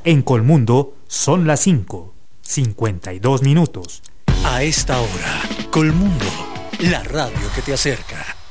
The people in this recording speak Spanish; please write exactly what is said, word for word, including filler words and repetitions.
En Colmundo son las cinco, cincuenta y dos minutos. A esta hora, Colmundo, la radio que te acerca.